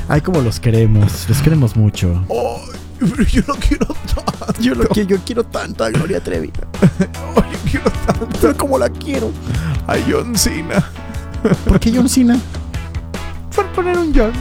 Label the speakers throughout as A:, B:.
A: Ay, cómo los queremos mucho.
B: Oh, pero yo no quiero tanto.
A: Yo quiero tanto a Gloria Trevi.
B: Oh, yo quiero tanto.
A: Pero cómo la quiero.
B: A John Cena.
A: ¿Por qué John Cena?
B: Por poner un John.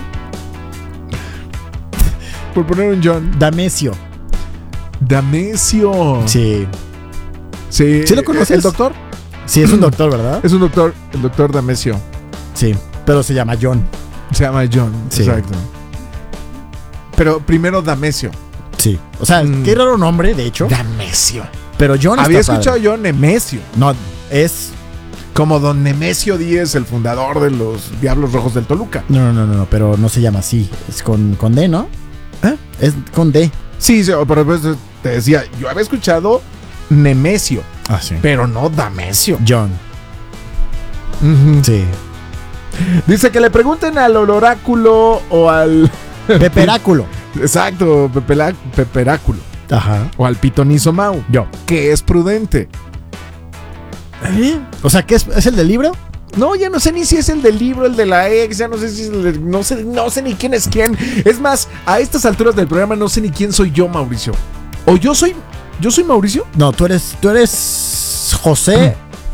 B: Por poner un John.
A: Damesio.
B: Damesio.
A: Sí.
B: Sí.
A: ¿Sí lo conoces?
B: ¿El doctor?
A: Sí, es un doctor, ¿verdad?
B: Es un doctor. El doctor Damesio.
A: Sí, pero se llama John.
B: Se llama John.
A: Sí.
B: Exacto. Pero primero Damesio.
A: Sí. O sea, qué raro nombre, de hecho.
B: Damesio.
A: Pero John
B: Había
A: está
B: escuchado
A: padre.
B: yo Nemesio.
A: No, es...
B: Como don Nemesio Díez, el fundador de los Diablos Rojos del Toluca.
A: No, pero no se llama así. Es con D, ¿no?
B: ¿Eh?
A: Es con D.
B: Sí, pero pues te decía, yo había escuchado Nemesio,
A: Ah, sí.
B: pero no Damesio.
A: John.
B: Ujú.
A: Sí.
B: Dice que le pregunten al oráculo o al...
A: Peperáculo.
B: Exacto, Peperáculo.
A: Ajá.
B: O al pitonizo Mau.
A: Yo.
B: Que es prudente.
A: O sea, ¿qué es el del libro?
B: No, ya no sé ni si es el del libro, el de la ex, ya no sé si es el de, no sé ni quién es quién. Es más, a estas alturas del programa no sé ni quién soy yo, Mauricio. O yo soy Mauricio.
A: No, tú eres José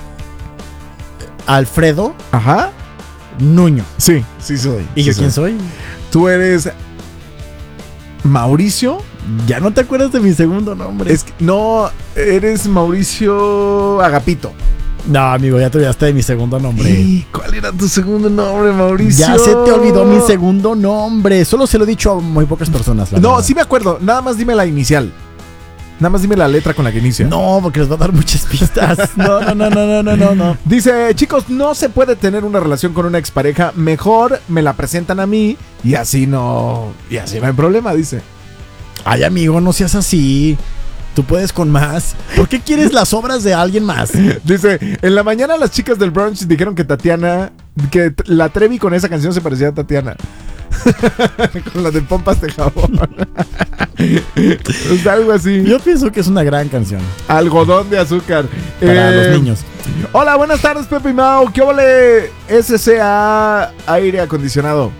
A: Alfredo
B: Ajá.
A: Nuño.
B: Sí soy.
A: ¿Y
B: sí
A: yo quién soy?
B: Tú eres Mauricio.
A: Ya no te acuerdas de mi segundo nombre.
B: Es que, no, eres Mauricio Agapito.
A: No, amigo, ya te olvidaste de mi segundo nombre.
B: ¿Y cuál era tu segundo nombre, Mauricio?
A: Ya se te olvidó mi segundo nombre. Solo se lo he dicho a muy pocas personas.
B: No,
A: verdad.
B: sí me acuerdo. Nada más dime la inicial. Nada más dime la letra con la que inicia.
A: No, porque les va a dar muchas pistas. No.
B: Dice, chicos, no se puede tener una relación con una expareja. Mejor me la presentan a mí y así no hay problema, dice.
A: Ay, amigo, no seas así. Tú puedes con más. ¿Por qué quieres las obras de alguien más?
B: Dice, en la mañana las chicas del brunch dijeron que la Trevi con esa canción se parecía a Tatiana. Con la de pompas de jabón. Es algo así.
A: Yo pienso que es una gran canción.
B: Algodón de azúcar.
A: Para los niños.
B: Hola, buenas tardes, Pepe y Mau. ¿Qué ole? SCA aire acondicionado.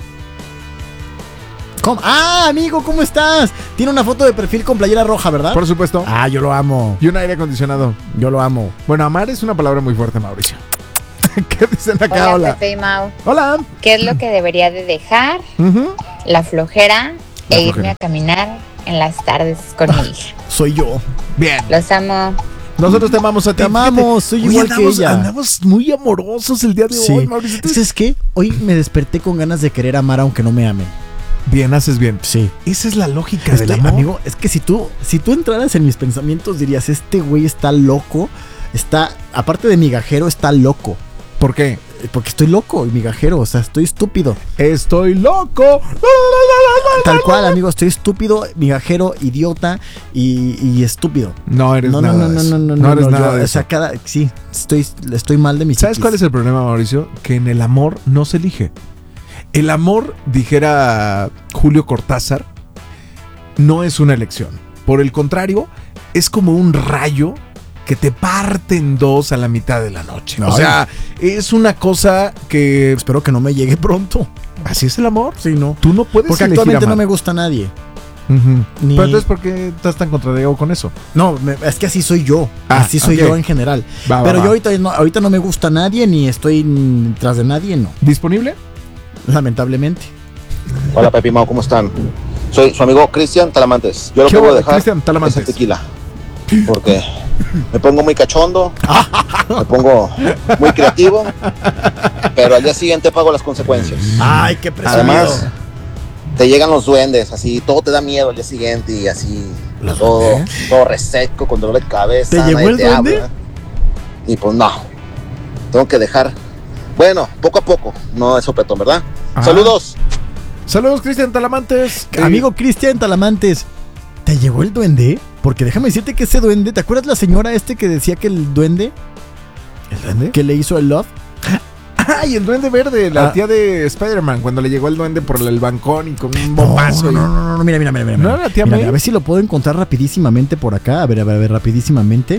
A: ¿Cómo? Ah, amigo, ¿cómo estás? Tiene una foto de perfil con playera roja, ¿verdad?
B: Por supuesto.
A: Ah, yo lo amo.
B: Y un aire acondicionado.
A: Yo lo amo.
B: Bueno, amar es una palabra muy fuerte, Mauricio. ¿Qué dicen acá?
C: Hola, Pepe y Mau.
B: Hola.
C: ¿Qué es lo que debería de dejar? La flojera irme a caminar en las tardes con mi hija.
A: Soy yo.
B: Bien.
C: Los amo.
B: Nosotros te amamos a ti.
A: Te amamos, soy igual que ella.
B: Andamos muy amorosos el día de hoy, Mauricio.
A: ¿Sabes qué? Hoy me desperté con ganas de querer amar aunque no me amen.
B: Bien, haces bien.
A: Sí.
B: Esa es la lógica del amor.
A: Amigo, es que si tú entraras en mis pensamientos dirías, este güey está loco. Aparte de migajero, está loco.
B: ¿Por qué?
A: Porque estoy loco, migajero, o sea, estoy estúpido.
B: Estoy loco.
A: Tal cual, amigo, estoy estúpido, migajero, idiota y estúpido.
B: No eres nada.
A: No
B: eres nada
A: yo,
B: de
A: o sea,
B: eso.
A: sí, estoy mal de mi
B: ¿Sabes
A: psiquis.
B: cuál es el problema, Mauricio? Que en el amor no se elige. El amor, dijera Julio Cortázar, no es una elección. Por el contrario, es como un rayo que te parte en dos a la mitad de la noche.
A: Ay.
B: O sea, es una cosa que...
A: Espero que no me llegue pronto.
B: Así es el amor.
A: Sí, no.
B: Tú no puedes
A: Porque
B: elegir
A: actualmente
B: amar.
A: no me gusta nadie.
B: Pero entonces, ¿por qué estás tan contrariado con eso?
A: No, es que así soy yo. Así soy yo en general. Pero yo ahorita no me gusta nadie, ni estoy tras de nadie, no.
B: ¿Disponible?
A: Lamentablemente.
D: Hola Pepe y Mau, ¿cómo están? Soy su amigo Cristian Talamantes. Yo lo que voy a dejar
B: Cristian Talamantes.
D: es el tequila. Porque me pongo muy cachondo, me pongo muy creativo, pero al día siguiente pago las consecuencias.
A: Ay, qué presumido.
D: Además, te llegan los duendes, así, todo te da miedo al día siguiente y así, todo reseco, con dolor de cabeza.
A: ¿Te llegó el duende?
D: habla. Y pues no, tengo que dejar, bueno, poco a poco, no es sopetón, ¿verdad?
B: Ajá.
D: Saludos.
B: Saludos, Cristian Talamantes.
A: Amigo Cristian Talamantes, ¿te llegó el duende? Porque déjame decirte que ese duende, ¿te acuerdas la señora que decía que el duende?
B: ¿El duende?
A: Que le hizo el love.
B: ¡Ay, el duende verde! La tía de Spider-Man, cuando le llegó el duende por el balcón y con un bombazo.
A: No, mira.
B: ¿No era la tía May?
A: A ver si lo puedo encontrar rapidísimamente por acá. A ver, rapidísimamente.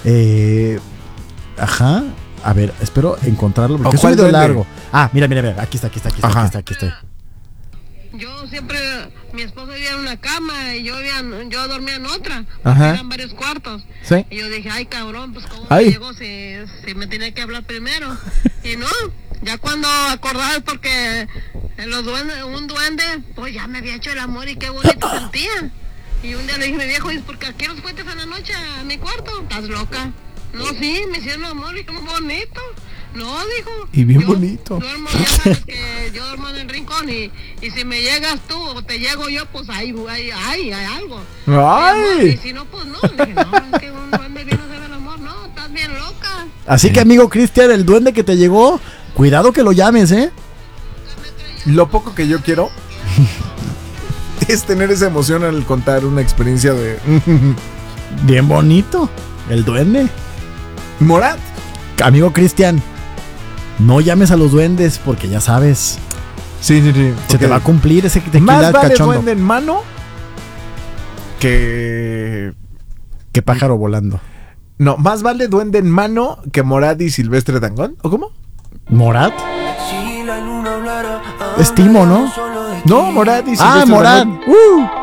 A: Ajá. A ver, espero encontrarlo porque es un video largo. Ah, mira. Aquí está.
E: yo siempre, mi esposo vivía en una cama y yo dormía en otra. Eran varios cuartos.
B: ¿Sí?
E: Y yo dije, ay cabrón, pues cómo me llegó si me tenía que hablar primero. Y no, ya cuando acordaba porque un duende, pues ya me había hecho el amor y qué bonito sentía. Y un día le dije, mi viejo, ¿por qué aquí los fuentes en la noche a mi cuarto? ¿Estás loca? No, sí, me hicieron amor y qué bonito. No, dijo.
B: Y bien bonito.
E: Duermo, ya sabes que yo duermo en el rincón y si me llegas tú o te llego yo, pues hay algo.
B: ¡Ay!
E: Y si no, pues no. Le dije, no, es que un duende vino a hacer el amor. No, estás bien loca.
A: Así que, amigo Cristian, el duende que te llegó, cuidado que lo llames, ¿eh?
B: Lo poco que yo quiero es tener esa emoción al contar una experiencia de...
A: Bien bonito, el duende.
B: Morat.
A: Amigo Cristian, no llames a los duendes porque ya sabes.
B: Sí.
A: Se te va a cumplir ese tequila
B: más vale
A: cachondo.
B: Duende en mano que
A: pájaro volando.
B: No, más vale duende en mano que Morat y Silvestre Dangond. ¿O cómo?
A: ¿Morat? Es Timo, ¿no?
B: No, Morat y Silvestre
A: Morat.
B: Dangond.